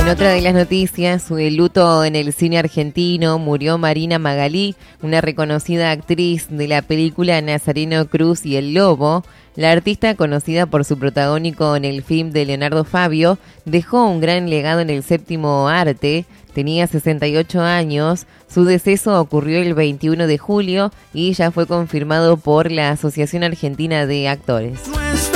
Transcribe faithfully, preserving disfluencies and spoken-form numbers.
En otra de las noticias, el luto en el cine argentino, murió Marina Magalí, una reconocida actriz de la película Nazareno Cruz y el Lobo. La artista, conocida por su protagónico en el film de Leonardo Fabio, dejó un gran legado en el séptimo arte. Tenía sesenta y ocho años, su deceso ocurrió el veintiuno de julio y ya fue confirmado por la Asociación Argentina de Actores.